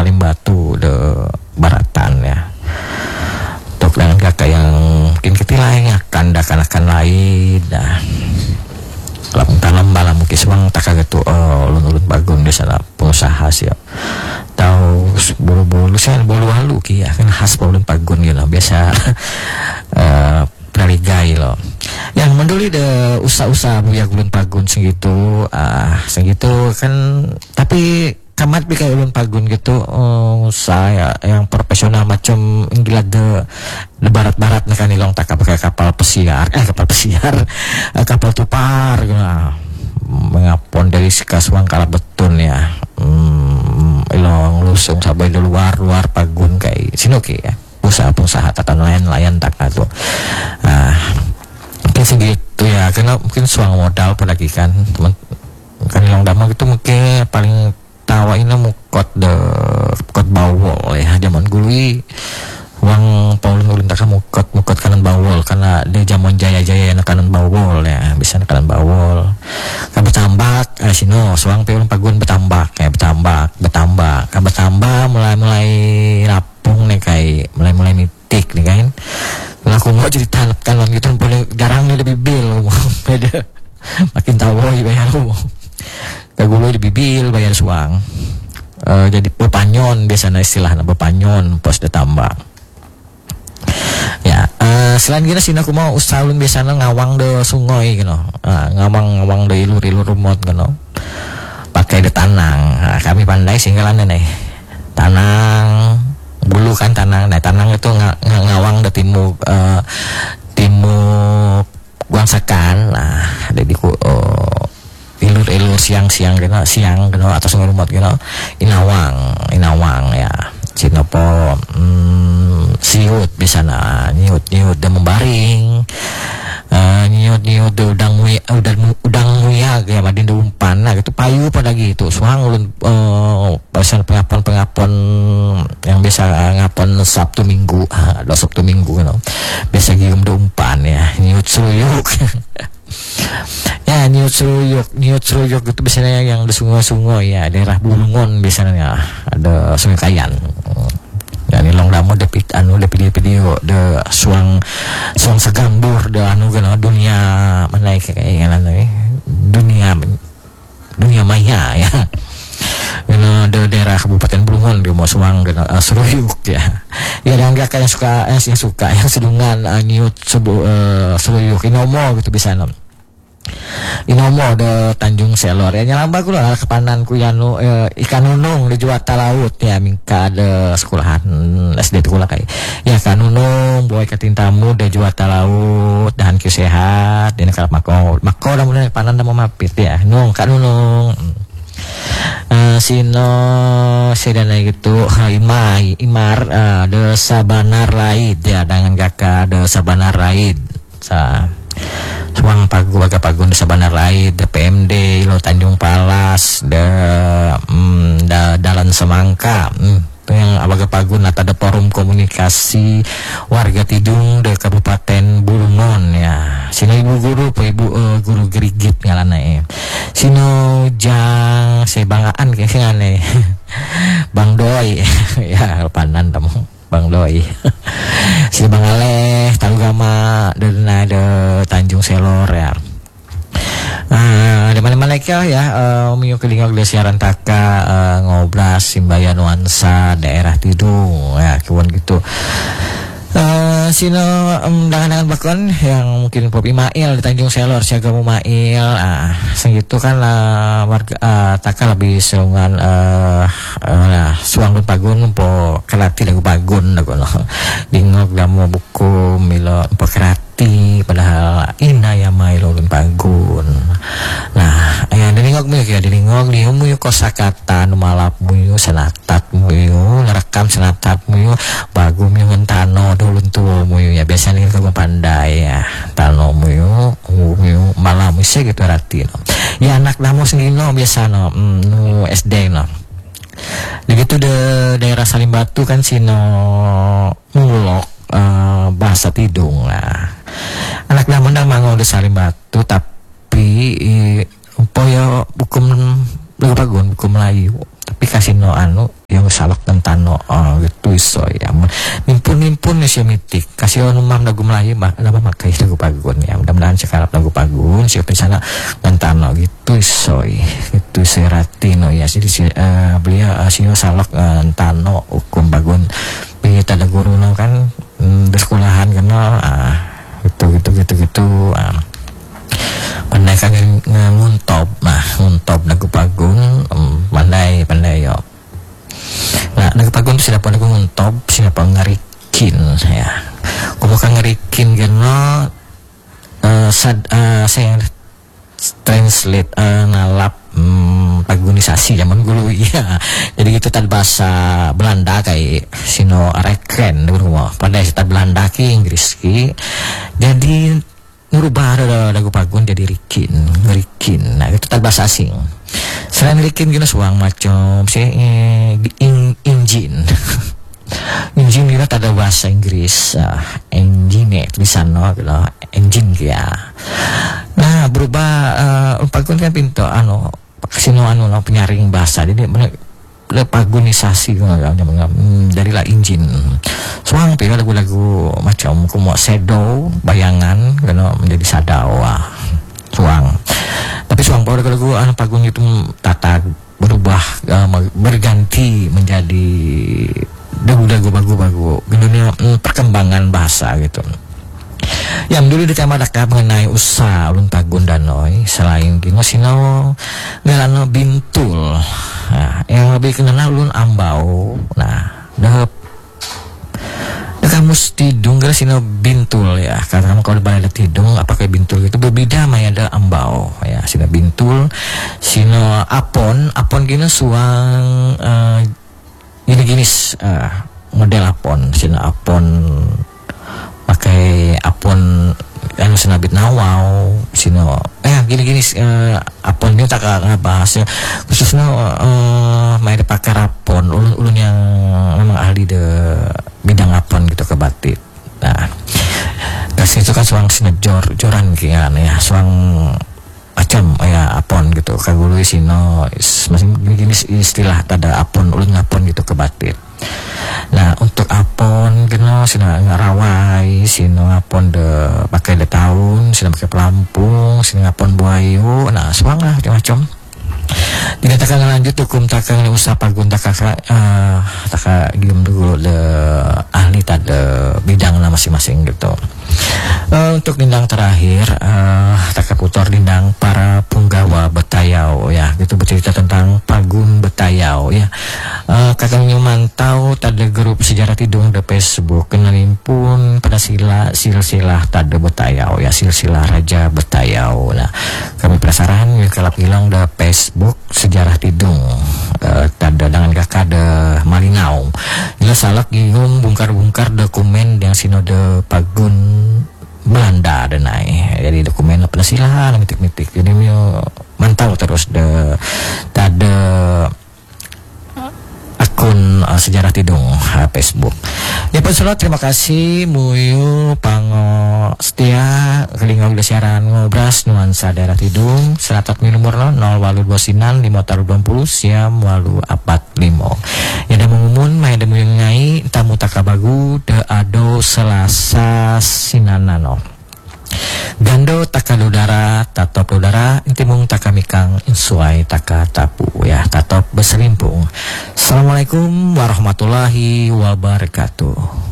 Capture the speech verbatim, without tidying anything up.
Salimbatu de Baratan ya. Untuk dengan kakak yang mungkin ketilainya kanda kanakan lain dah. Kalau tanam balam mungkin semang tak kaget tuh oh, ulun-ulun bagun di sana pengusaha sih. Tahu bolu-bolu saya bolu halu ki ya kan khas ulun bagun gitu biasa uh, praligai loh. Yang menduli de usaha-usaha buya ulun bagun segitu ah segitu kan tapi kamat bi kayak ulun pagun gitu uh, saya yang profesional macam Inggilad de, de barat-barat kan ilong tak pakai kapal pesiar eh kapal pesiar eh, kapal tupar gitu nah. Mengapon dari Sikaswang kalah betun ya hmm, ilong lusung sampai di luar-luar pagun kayak sinoki ya usaha-usaha tata nelayan-nelayan tak tuh nah mungkin segitu ya karena mungkin suang modal pada kan teman kan ilong damang itu mungkin paling tawa ini mukot de mukot bawol ya zaman gului uang paulun ulun tak mukot mukot kanan bawol karena dia zaman jaya-jaya na kanan bawol ya bisa na kanan bawol kan betambak eh sino suang peulun pagun betambak ya betambak betambak kan betambak mulai-mulai rapung nih kayak mulai-mulai mitik nih kan laku mau jadi tanap kan gitu boleh jarang nih lebih bil beda makin tahu bayar lu kagulo di bibil bayar suang uh, jadi bepanyon biasanya istilahnya bepanyon pos ditambah ya uh, selain gini sih aku mau usahaun biasanya ngawang de sungai gitu uh, ngawang ngawang de ilur ilur rumot gitu pakai de tanang nah, kami pandai singgalan nih tanang bulu kan tanang nah tanang itu ng ng ngawang de timuk uh, timuk guangsakan nah jadi ku uh, ilur-ilur siang-siang gitu, siang gitu atau sungai rumot gitu, inawang, inawang ya, sinopo, hmm, siut bisa na, nyiut nyiut dan membaring, uh, nyiut nyiut de udang muya, udang udang muya kayak madin de umpan, nah gitu payu pada gitu, suang ulun uh, pasal pengapon pengapon yang biasa ngapon Sabtu Minggu, ada Sabtu Minggu gitu, biasa gium de umpan ya, nyiut seruyuk. Ya niut seruyuk niut seruyuk itu biasanya yang di sungai-sungai ya daerah Bulungon biasanya ada Sungai Kayan ya ini long damo de pit anu de video-video de suang suang segambur de anu gana dunia mana kayak anu dunia dunia maya ya ini de daerah Kabupaten Bulungon di mau suang gana uh, seruyuk ya ya dan enggak kayak suka yang suka yang sedungan uh, niut sebu uh, seruyuk inomo gitu bisa nom Inomo de Tanjung Selor ya nyalamba ku lah kepanan ku yanu e, ikan nunung di Juwata Laut ya mingka de sekolahan S D tu lah kayak ya kan nunung boy katintamu de Juwata Laut dan ki sehat dina kalap mako mako da mun panan da mapit ya nung kan nunung uh, sino sedana gitu Imai Imar uh, de Sabanar Laid ya dengan kakak de Sabanar Laid sa suang pagu baga pagun di Sabanar Laid de P M D lo Tanjung Palas de mm, da Dalan Semangka mm, yang abaga pagun atau ada forum komunikasi warga Tidung de Kabupaten Bulungon ya sino ibu guru pe ibu uh, guru gerigit ngalana ya sino jang sebangaan kayak ngane Bang Doi ya panan tamu Bang Doi si Bang Aleh Talugama dan ada Tanjung Selor ya uh, di mana-mana ya uh, minggu kelingok de siaran taka uh, ngobras simbaya nuansa daerah Tidung ya kawan gitu Uh, sino um, dengan bakon yang mungkin Pop Imail di Tanjung Selor siaga Mumail ah segitu kan uh, warga uh, taka lebih sungan uh, uh, suang pun pagun po kerati lagu pagun lagu no dingok damu buku milo po kerati padahal ina ya mailo pun pagun nah ayan dingok mu ya dingok liu mu kosakata numalap mu senatat mu ngerekam senatat mu bagu mu ngentano ulun tuh muyu ya biasanya kan kau pandai ya tano muyu muyu malam sih gitu rati no ya anak namu sendiri no biasa no mm, no S D no begitu de daerah Salimbatu kan sino mulok uh, bahasa Tidung lah anak namu nang mango de Salimbatu tapi poyo bukum lagu pagun bukum Melayu tapi kasino anu yang salok tentano oh, gitu iso ya nimpun-nimpun ya mitik kasih anu mah lagu Melayu mah nama makai lagu pagun ya mudah-mudahan sekarang lagu pagun siapa di sana tentano gitu iso itu seratino ya jadi uh, beliau uh, sino salok uh, tentano hukum pagun kita ada guru no kan mm, bersekolahan kenal ah gitu gitu gitu gitu ah. Pandai kan nguntop nah nguntop lagu pagun um, pandai pandai yo nah lagu pagun itu siapa lagu nguntop siapa ngerikin ya kumu kan ngerikin geno uh, sad uh, saya translate uh, nalap um, pagunisasi zaman dulu ya jadi gitu tad bahasa Belanda kayak sino reken dulu pandai tad Belanda ki Inggris ki jadi ngubah lagu pagun jadi rikin rikin nah itu tak bahasa asing selain rikin gini suang macam si eh, in, engine engine kita tak ada bahasa Inggris uh, engine tulisan no gitu engine ya nah berubah uh, pagun kan pintu anu sino anu no penyaring bahasa jadi bener pagunisasi hmm, dari lah engine suang pilih lagu-lagu macam kumo sedo bayangan karena menjadi sadao ah suang tapi suang pada lagu anu pagun itu tata berubah uh, berganti menjadi lagu-lagu bagu-bagu dunia hmm, perkembangan bahasa gitu yang dulu dicamadakan mengenai usaha ulun pagun danoi selain kino sino ngalano bintul nah, yang lebih kenal ulun ambau nah deh deh kamu tidung gara sino bintul ya karena kamu kalau balik tidung apakah bintul itu berbeda mah ada ambau ya sino bintul sino apon apon kino suang uh, gini-gini uh, model apon sino apon pakai apon anu senabit nawau sino eh gini-gini uh, apon ini tak bahas khususnya uh, main pakar apon ulun-ulun yang memang ahli de bidang apon gitu ke batik nah kasih itu kan suang sinejor joran kian ya suang macam ya apon gitu kagulu sino masing gini-gini istilah tada apon ulun ngapon gitu ke batik nah untuk apon kena sina ngarawai sino apon de pakai de tahun sina pakai pelampung sina apon buayu nah suang lah macam tidak takkan lanjut hukum takkan usaha pagun takkan uh, takkan gium dulu de ahli tada bidang lah masing-masing gitu uh, untuk dindang terakhir uh, takkan putar dindang para punggawa Betayau ya gitu bercerita tentang pagun Betayau ya uh, kakak mantau tada grup sejarah tidung de Facebook kenalin pun pada sila silsilah tada Betayau ya silsilah Raja Betayau nah kami penasaran ya kalau hilang de Facebook sejarah tidung uh, tada dengan kakak de Malinau jelas salak gium bungkar-bungkar dokumen yang sinode pagun Belanda dan naik jadi dokumen penasilahan mitik-mitik jadi mantau terus de tada akun uh, sejarah tidung uh, Facebook ya penselot terima kasih muyu pango setia kelinga udah siaran ngobras nuansa daerah tidung seratat minumur no nol walu dua sinan lima taru dua puluh siam walu apat limo ya ada mengumun main ada mengenai tamu takabagu de ado selasa sinanano gando takadudara tatop udara intimung takamikang insuai takatapu ya tatop beserimpung. Assalamualaikum warahmatullahi wabarakatuh.